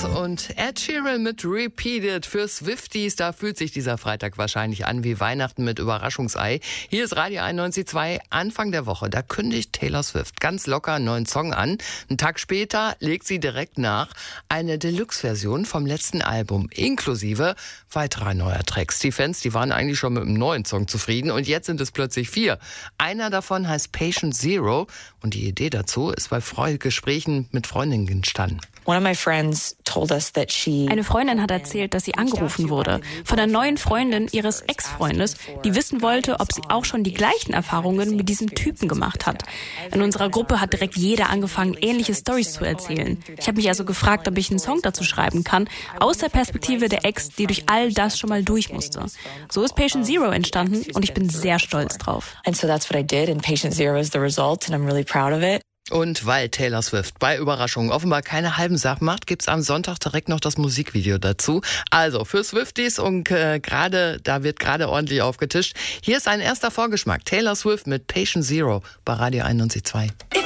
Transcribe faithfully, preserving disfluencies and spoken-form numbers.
Stars und Ed Sheeran mit Repeated für Swifties. Da fühlt sich dieser Freitag wahrscheinlich an wie Weihnachten mit Überraschungsei. Hier ist Radio einundneunzig Komma zwei, Anfang der Woche. Da kündigt Taylor Swift ganz locker einen neuen Song an. Einen Tag später legt sie direkt nach eine Deluxe-Version vom letzten Album, inklusive weiterer neuer Tracks. Die Fans, die waren eigentlich schon mit einem neuen Song zufrieden und jetzt sind es plötzlich vier. Einer davon heißt Patient Zero und die Idee dazu ist bei Freu- Gesprächen mit Freundinnen entstanden. Eine Freundin hat erzählt, dass sie angerufen wurde von einer neuen Freundin ihres Ex-Freundes, die wissen wollte, ob sie auch schon die gleichen Erfahrungen mit diesem Typen gemacht hat. In unserer Gruppe hat direkt jeder angefangen, ähnliche Storys zu erzählen. Ich habe mich also gefragt, ob ich einen Song dazu schreiben kann, aus der Perspektive der Ex, die durch all das schon mal durch musste. So ist Patient Zero entstanden und ich bin sehr stolz drauf. And so that's what I did, and Patient Zero is the result, and I'm really proud of it. Und weil Taylor Swift bei Überraschungen offenbar keine halben Sachen macht, gibt's am Sonntag direkt noch das Musikvideo dazu. Also für Swifties und äh, gerade da wird gerade ordentlich aufgetischt. Hier ist ein erster Vorgeschmack. Taylor Swift mit Patient Zero bei Radio einundneunzig Komma zwei.